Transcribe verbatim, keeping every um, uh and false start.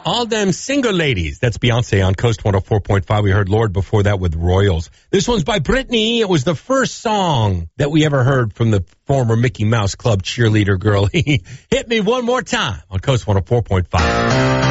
All Them Single Ladies. That's Beyonce on Coast one oh four point five. We heard Lord before that with Royals. This one's by Britney. It was the first song that we ever heard from the former Mickey Mouse Club cheerleader girl. Hit Me One More Time on Coast one oh four point five.